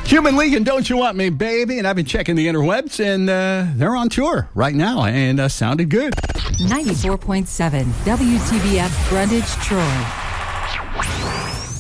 Human League and Don't You Want Me, Baby. And I've been checking the interwebs, and they're on tour right now, and sounded good. 94.7 WTBF Brundage, Troy.